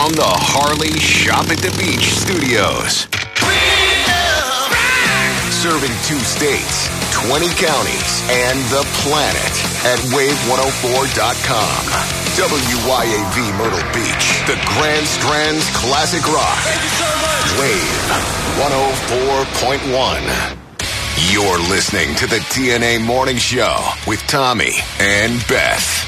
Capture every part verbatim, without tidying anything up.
from the Harley Shop at the Beach studios. Serving two states, twenty counties, and the planet at wave one oh four dot com. W Y A V Myrtle Beach, the Grand Strands Classic Rock. Thank you so much. Wave one oh four point one. You're listening to the T N A Morning Show with Tommy and Beth.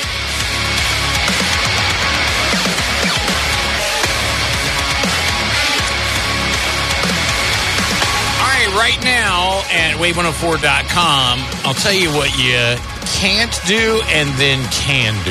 Right now at wave one oh four dot com, I'll tell you what you can't do and then can do.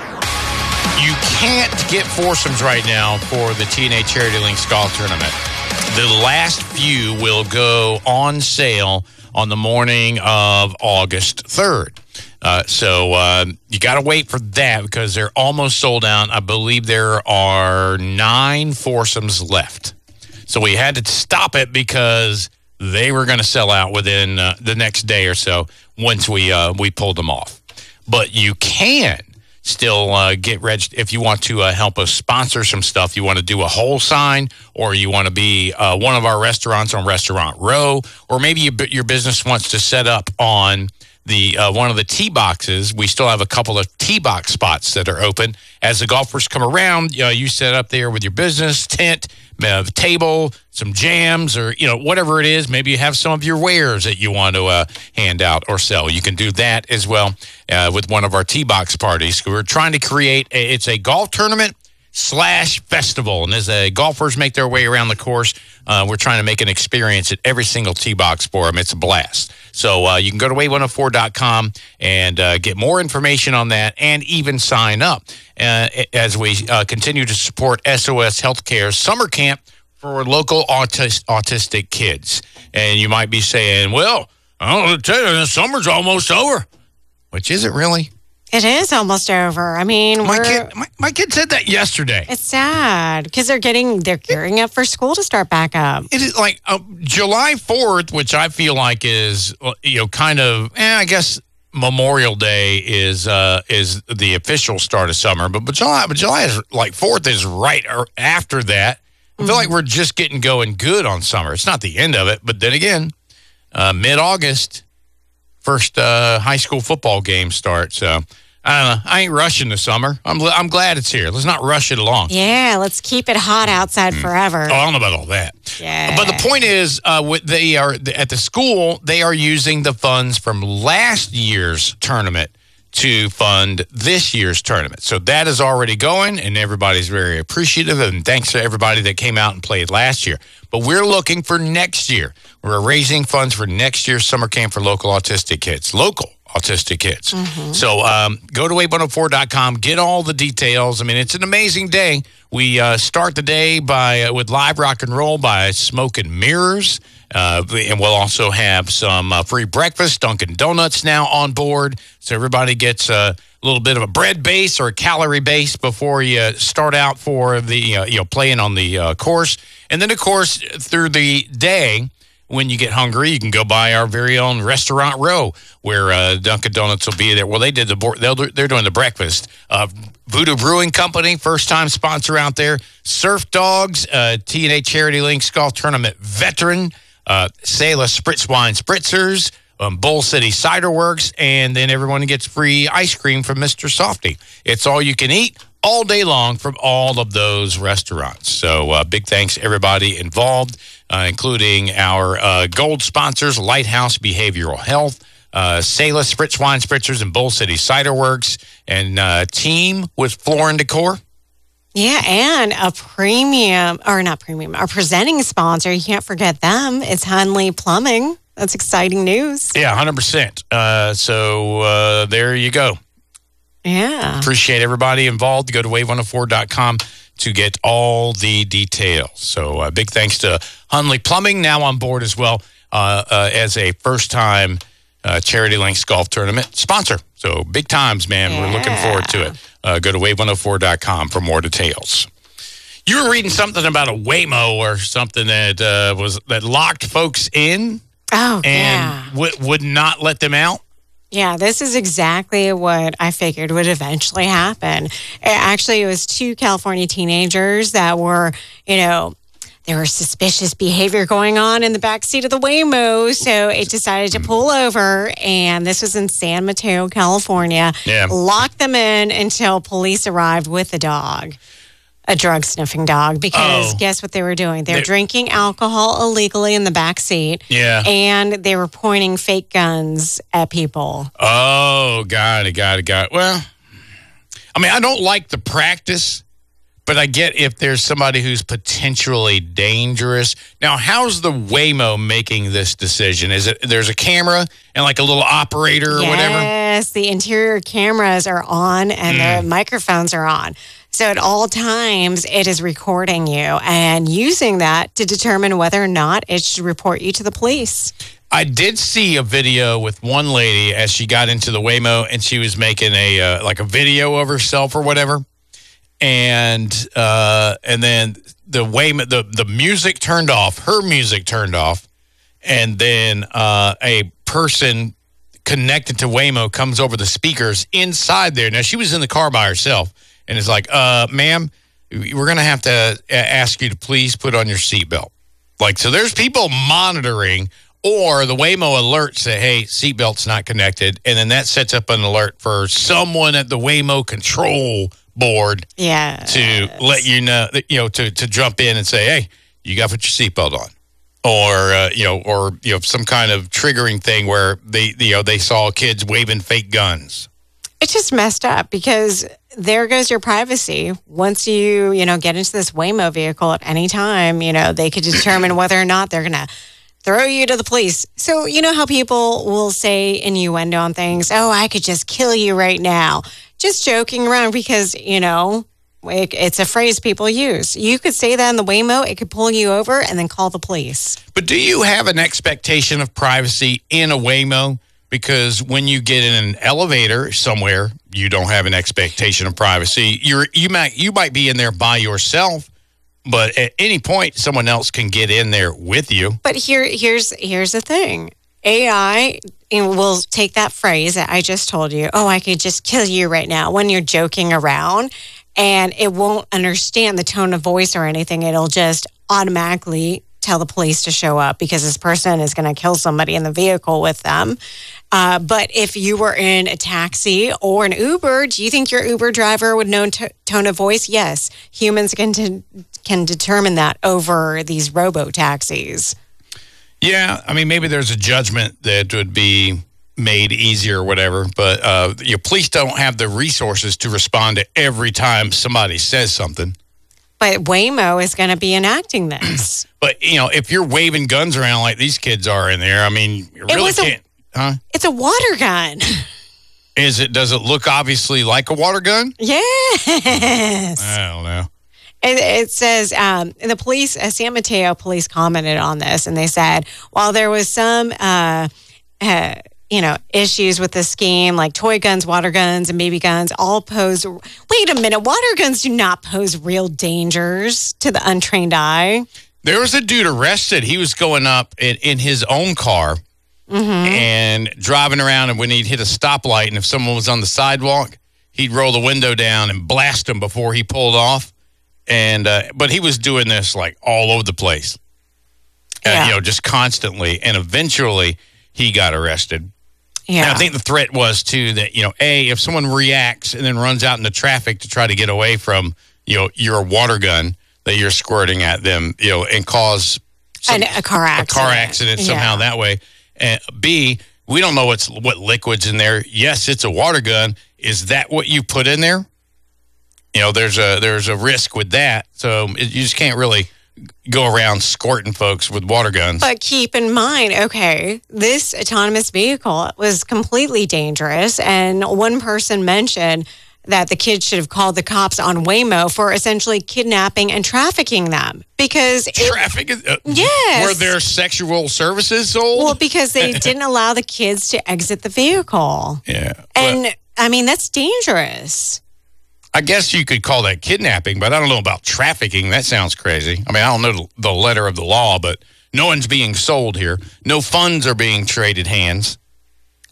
You can't get foursomes right now for the T N A Charity Links Golf Tournament. The last few will go on sale on the morning of August third. Uh, so uh, you got to wait for that because they're almost sold out. I believe there are nine foursomes left. So we had to stop it because they were going to sell out within uh, the next day or so once we uh, we pulled them off. But you can still uh, get registered if you want to uh, help us sponsor some stuff. You want to do a whole sign, or you want to be uh, one of our restaurants on Restaurant Row, or maybe you, your business wants to set up on the uh, one of the tee boxes. We still have a couple of tee box spots that are open. As the golfers come around, you know, you set up there with your business tent, a table, some jams, or you know whatever it is. Maybe you have some of your wares that you want to uh, hand out or sell. You can do that as well uh, with one of our tee box parties. We're trying to create a, it's a golf tournament slash festival, and as the golfers make their way around the course, uh, we're trying to make an experience at every single tee box for them. It's a blast. So uh, you can go to wave one oh four dot com and uh, get more information on that, and even sign up uh, as we uh, continue to support S O S Healthcare's summer camp for local autis- autistic kids. And you might be saying, well, I don't know what to tell you, the summer's almost over. Which is it really? It is almost over. I mean, my we're, kid, my, my kid said that yesterday. It's sad because they're getting they're gearing up for school to start back up. It is like uh, July fourth, which I feel like is you know kind of eh, I guess Memorial Day is uh, is the official start of summer, but but July but July is like fourth is right after that. I feel mm-hmm. like we're just getting going good on summer. It's not the end of it, but then again, uh, mid August. First uh, high school football game starts. So I don't know. I ain't rushing the summer. I'm I'm glad it's here. Let's not rush it along. Yeah, let's keep it hot outside mm. forever. Oh, I don't know about all that. Yeah. But the point is, uh, they are at the school. They are using the funds from last year's tournament to fund this year's tournament. So that is already going, and everybody's very appreciative. And thanks to everybody that came out and played last year. But we're looking for next year. We're raising funds for next year's summer camp for local autistic kids. Local autistic kids. Mm-hmm. So um, go to wave one oh four dot com. Get all the details. I mean, it's an amazing day. We uh, start the day by uh, with live rock and roll by Smoke and Mirrors. Uh, and we'll also have some uh, free breakfast, Dunkin' Donuts now on board. So everybody gets a little bit of a bread base or a calorie base before you start out for the, uh, you know, playing on the uh, course. And then, of course, through the day, when you get hungry, you can go by our very own Restaurant Row, where uh, Dunkin' Donuts will be there. Well, they did the board, they're doing the breakfast. Uh, Voodoo Brewing Company, first time sponsor out there. Surf Dogs, uh, T N A Charity Links Golf Tournament veteran. Uh, Sailor Spritz Wine Spritzers, um, Bull City Cider Works, and then everyone gets free ice cream from Mister Softy. It's all you can eat all day long from all of those restaurants. So uh, big thanks to everybody involved, uh, including our uh, gold sponsors, Lighthouse Behavioral Health, uh, Sailor Spritz Wine Spritzers, and Bull City Cider Works, and uh, Team with Floor and Decor. Yeah, and a premium, or not premium, our presenting sponsor, you can't forget them. It's Hunley Plumbing. That's exciting news. Yeah, one hundred percent. Uh, so uh, there you go. Yeah. Appreciate everybody involved. Go to wave one oh four dot com to get all the details. So uh, big thanks to Hunley Plumbing, now on board as well uh, uh, as a first-time uh, Charity Links Golf Tournament sponsor. So big times, man. Yeah. We're looking forward to it. Uh, go to wave one oh four dot com for more details. You were reading something about a Waymo or something that uh, was that locked folks in oh, and yeah. w- would not let them out. Yeah, this is exactly what I figured would eventually happen. It, actually, it was two California teenagers that were, you know, there was suspicious behavior going on in the backseat of the Waymo, so it decided to pull over, and this was in San Mateo, California. Yeah. Lock them in until police arrived with the dog, a drug-sniffing dog, because Oh. guess what they were doing? They were They- drinking alcohol illegally in the backseat, Yeah. and they were pointing fake guns at people. Oh, got it, got it, got it. Well, I mean, I don't like the practice, but I get if there's somebody who's potentially dangerous. Now, how's the Waymo making this decision? Is it there's a camera and like a little operator or whatever? Yes, the interior cameras are on and the microphones are on. So at all times, it is recording you and using that to determine whether or not it should report you to the police. I did see a video with one lady as she got into the Waymo, and she was making a uh, like a video of herself or whatever, and uh, and then the Waymo the the music turned off, her music turned off, and then uh, a person connected to Waymo comes over the speakers inside there. Now she was in the car by herself, and is like, uh, "Ma'am, we're gonna have to ask you to please put on your seatbelt." Like, so there's people monitoring. Or the Waymo alert say, hey, seatbelt's not connected. And then that sets up an alert for someone at the Waymo control board Yeah. to let you know, that, you know, to, to jump in and say, hey, you got to put your seatbelt on. Or, uh, you know, or, you know, some kind of triggering thing where they, you know, they saw kids waving fake guns. It's just messed up because there goes your privacy. Once you, you know, get into this Waymo vehicle at any time, you know, they could determine whether or not they're going to throw you to the police. So, you know how people will say innuendo on things? Oh, I could just kill you right now. Just joking around because, you know, it, it's a phrase people use. You could say that in the Waymo, it could pull you over and then call the police. But do you have an expectation of privacy in a Waymo? Because when you get in an elevator somewhere, you don't have an expectation of privacy. You're you might you might be in there by yourself, but at any point someone else can get in there with you. But here here's here's the thing. A I will take that phrase that I just told you, oh, I could just kill you right now, when you're joking around, and it won't understand the tone of voice or anything. It'll just automatically tell the police to show up because this person is going to kill somebody in the vehicle with them. Uh, but if you were in a taxi or an Uber, do you think your Uber driver would know t- tone of voice? Yes. Humans can t- can determine that over these robo-taxis. Yeah, I mean, maybe there's a judgment that would be made easier or whatever, but uh, your police don't have the resources to respond to every time somebody says something. But Waymo is going to be enacting this. But, you know, if you're waving guns around like these kids are in there, I mean, you really was a- can't. Huh? It's a water gun. Is it? Does it look obviously like a water gun? Yes. I don't know. It, it says um, the police, uh, San Mateo police commented on this, and they said while there was some, uh, uh, you know, issues with the scheme, like toy guns, water guns, and baby guns, all pose. Wait a minute, water guns do not pose real dangers to the untrained eye. There was a dude arrested. He was going up in, in his own car Mm-hmm. and driving around, and when he'd hit a stoplight, and if someone was on the sidewalk, he'd roll the window down and blast them before he pulled off. And uh, but he was doing this like all over the place, uh, Yeah. you know, just constantly. And eventually, he got arrested. Yeah. And I think the threat was too that, you know, a if someone reacts and then runs out into traffic to try to get away from, you know, your water gun that you're squirting at them, you know, and cause some, An- a car a accident. car accident somehow Yeah. that way. And B, we don't know what's what liquid's in there. Yes, it's a water gun. Is that what you put in there? You know, there's a there's a risk with that. So it, you just can't really go around squirting folks with water guns. But keep in mind, okay, this autonomous vehicle was completely dangerous. And one person mentioned that the kids should have called the cops on Waymo for essentially kidnapping and trafficking them. Because it, Traffic? Uh, Yes. Were there sexual services sold? well, because they didn't allow the kids to exit the vehicle. yeah. And Well, I mean, that's dangerous. I guess you could call that kidnapping, but I don't know about trafficking. That sounds crazy. I mean, I don't know the letter of the law, but no one's being sold here. No funds are being traded hands.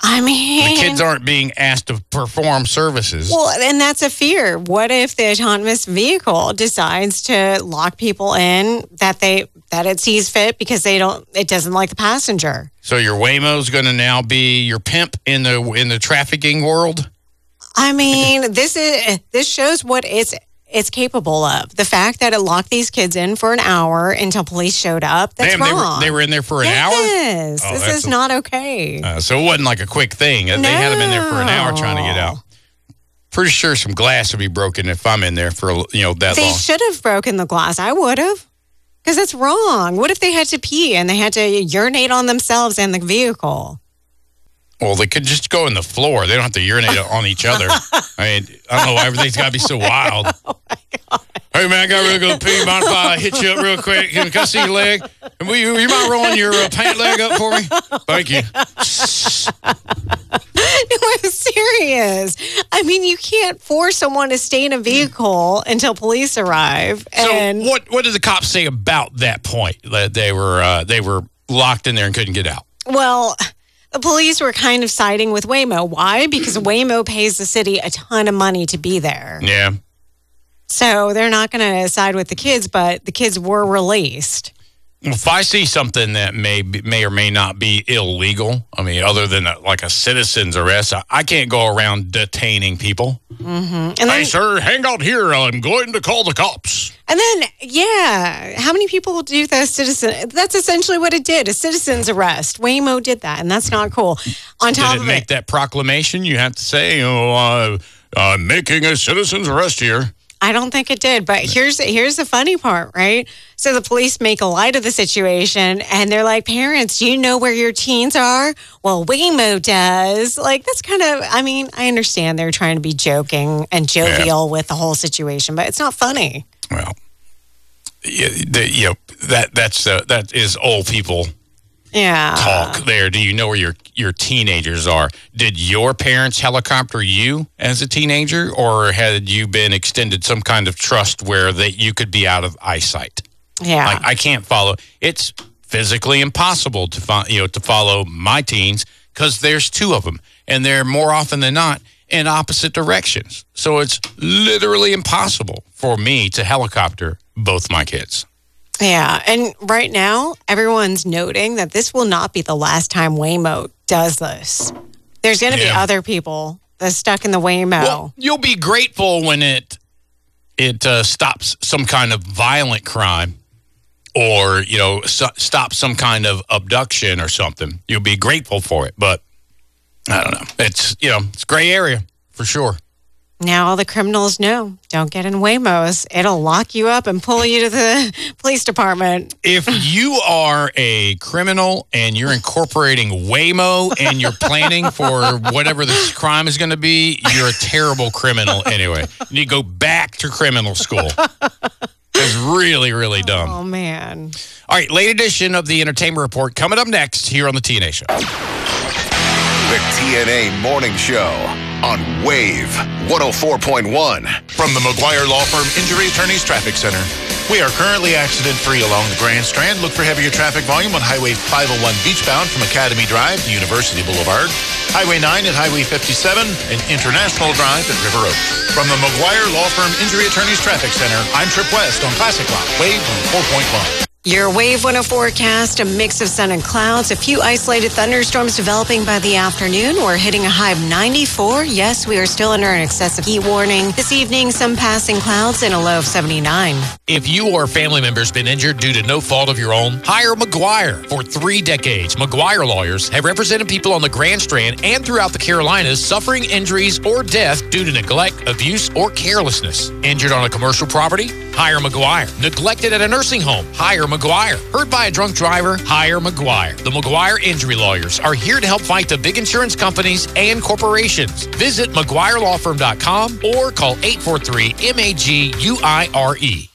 I mean, The kids aren't being asked to perform services. well, and that's a fear. What if the autonomous vehicle decides to lock people in that they that it sees fit because they don't it doesn't like the passenger? So your Waymo's going to now be your pimp in the in the trafficking world? I mean, this is this shows what it's it's capable of. The fact that it locked these kids in for an hour until police showed up, that's Damn, wrong. they were, they were in there for an yes. hour? Yes, Oh, this that's is a- not okay. Uh, so it wasn't like a quick thing. They had them in there for an hour trying to get out. Pretty sure some glass would be broken if I'm in there for you know that They long. should have broken the glass. I would have. Because it's wrong. What if they had to pee and they had to urinate on themselves and the vehicle? Well, they could just go in the floor. They don't have to urinate on each other. I mean, I don't know. Everything's got to be so wild. Oh, my God. Hey, man, I got to really go pee. Mind if I hit you up real quick? Can, can I see your leg? And will you, you mind rolling your uh, pant leg up for me? Thank you. No, I'm serious. I mean, you can't force someone to stay in a vehicle until police arrive. And So what, what did the cops say about that point? That they were uh, they were locked in there and couldn't get out? well, the police were kind of siding with Waymo. Why? Because Waymo pays the city a ton of money to be there. Yeah. So they're not going to side with the kids, but the kids were released. If I see something that may be, may or may not be illegal, I mean, other than a, like a citizen's arrest, I, I can't go around detaining people. Mm-hmm. And Hey, then, sir, hang out here. I'm going to call the cops. and then, yeah, how many people do the citizen? That's essentially what it did, a citizen's arrest. Waymo did that, and that's not cool. On top Did it of make it, that proclamation? You have to say, oh, uh, I'm making a citizen's arrest here. I don't think it did, but here's here's the funny part, right? So the police make a light of the situation, and they're like, "Parents, do you know where your teens are?" Well, Waymo does. Like, that's kind of. I mean, I understand they're trying to be joking and jovial with the whole situation, but it's not funny. Well, yeah, the, you know, that that's uh, that is old people Yeah. talk there. Do you know where your your teenagers are? Did your parents helicopter you as a teenager, or had you been extended some kind of trust where that you could be out of eyesight? Yeah. Like, I can't follow. It's physically impossible to fo- you know to follow my teens because there's two of them, and they're more often than not in opposite directions. So it's literally impossible for me to helicopter both my kids. Yeah, and right now, everyone's noting that this will not be the last time Waymo does this. There's going to be Yeah. other people that's stuck in the Waymo. Well, you'll be grateful when it it uh, stops some kind of violent crime, or you know, so, stops some kind of abduction or something. You'll be grateful for it, but I don't know. It's you know, it's gray area for sure. Now all the criminals know, don't get in Waymos. It'll lock you up and pull you to the police department. If you are a criminal and you're incorporating Waymo and you're planning for whatever this crime is going to be, you're a terrible criminal anyway. You need to go back to criminal school. It's really, really dumb. Oh, man. All right, late edition of the Entertainment Report coming up next here on the T N A Show. The T N A Morning Show on Wave one oh four point one. From the McGuire Law Firm Injury Attorneys Traffic Center. We are currently accident-free along the Grand Strand. Look for heavier traffic volume on Highway five oh one beachbound from Academy Drive to University Boulevard, Highway nine at Highway fifty-seven, and International Drive at River Oaks. From the McGuire Law Firm Injury Attorneys Traffic Center, I'm Trip West on Classic Rock, Wave one oh four point one. Your Wave one oh forecast, a mix of sun and clouds, a few isolated thunderstorms developing by the afternoon. We're hitting a high of ninety-four. Yes, we are still under an excessive heat warning. This evening, some passing clouds and a low of seventy-nine. If you or a family member has been injured due to no fault of your own, hire McGuire. For three decades, McGuire lawyers have represented people on the Grand Strand and throughout the Carolinas suffering injuries or death due to neglect, abuse, or carelessness. Injured on a commercial property? Hire McGuire. Neglected at a nursing home? Hire McGuire. Hurt by a drunk driver? Hire McGuire. The McGuire Injury Lawyers are here to help fight the big insurance companies and corporations. Visit McGuire Law Firm dot com or call eight four three M A G U I R E.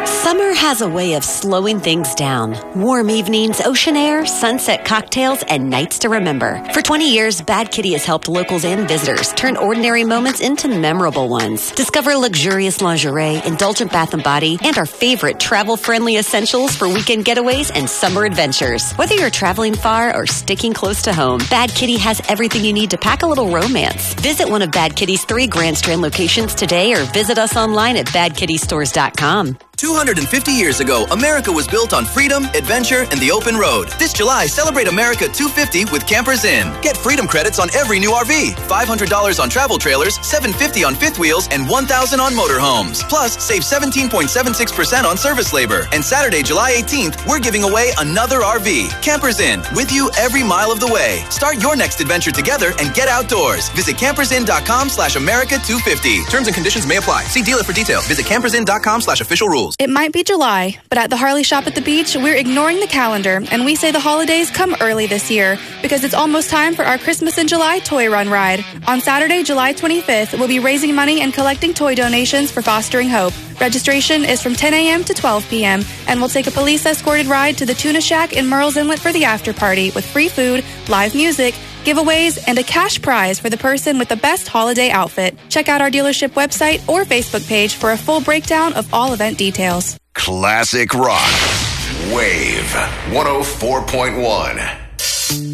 Summer has a way of slowing things down. Warm evenings, ocean air, sunset cocktails, and nights to remember. For twenty years, Bad Kitty has helped locals and visitors turn ordinary moments into memorable ones. Discover luxurious lingerie, indulgent bath and body, and our favorite travel-friendly essentials for weekend getaways and summer adventures. Whether you're traveling far or sticking close to home, Bad Kitty has everything you need to pack a little romance. Visit one of Bad Kitty's three Grand Strand locations today or visit us online at bad kitty stores dot com. two hundred fifty years ago, America was built on freedom, adventure, and the open road. This July, celebrate America two hundred fifty with Campers Inn. Get freedom credits on every new R V, five hundred dollars on travel trailers, seven hundred fifty dollars on fifth wheels, and one thousand dollars on motorhomes. Plus, save seventeen point seven six percent on service labor. And Saturday, July eighteenth, we're giving away another R V. Campers Inn, with you every mile of the way. Start your next adventure together and get outdoors. Visit campersin.com slash America 250. Terms and conditions may apply. See dealer for details. Visit campersin.com slash official rules. It might be July, but at the Harley shop at the beach, we're ignoring the calendar, and we say the holidays come early this year because it's almost time for our Christmas in July toy run ride. On Saturday, July twenty-fifth, we'll be raising money and collecting toy donations for Fostering Hope. Registration is from ten a.m. to twelve p.m., and we'll take a police-escorted ride to the Tuna Shack in Murrells Inlet for the after party with free food, live music, giveaways, and a cash prize for the person with the best holiday outfit. Check out our dealership website or Facebook page for a full breakdown of all event details. Classic rock. Wave one oh four point one.